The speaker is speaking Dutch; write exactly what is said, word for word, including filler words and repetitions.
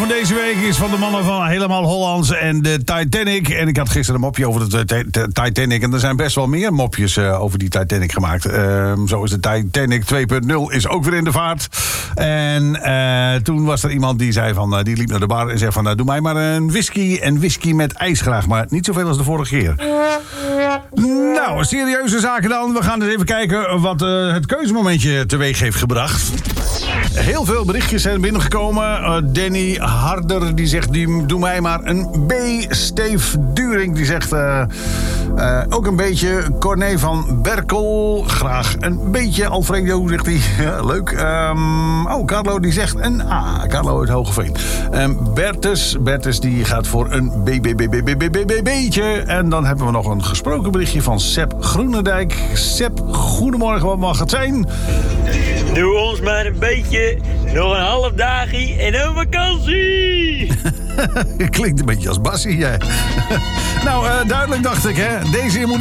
van deze week is van de mannen van Helemaal Hollands en de Titanic. En ik had gisteren een mopje over de t- t- Titanic. En er zijn best wel meer mopjes uh, over die Titanic gemaakt. Uh, zo is de Titanic twee punt nul is ook weer in de vaart. En uh, toen was er iemand die zei van, uh, die liep naar de bar en zei van, uh, doe mij maar een whisky en whisky met ijs graag. Maar niet zoveel als de vorige keer. Nou, serieuze zaken dan. We gaan eens even kijken wat uh, het keuzemomentje teweeg heeft gebracht. Heel veel berichtjes zijn binnengekomen. Uh, Danny Harder die zegt, die, doe mij maar een B. Steve During die zegt uh, uh, ook een beetje. Corné van Berkel, graag een beetje. Alfredo zegt hij, ja, leuk. Um, oh, Carlo die zegt een A. Carlo uit Hogeveen. Um, Bertus, Bertus die gaat voor een B, B, B, B, B, B, B, B, B'tje. En dan hebben we nog een gesproken berichtje van Sepp Groenendijk. Sepp, goedemorgen, wat mag het zijn? Doe ons maar een beetje, nog een half dagje en een vakantie. Klinkt een beetje als Bassie, jij. Nou, uh, duidelijk dacht ik, hè. Deze moet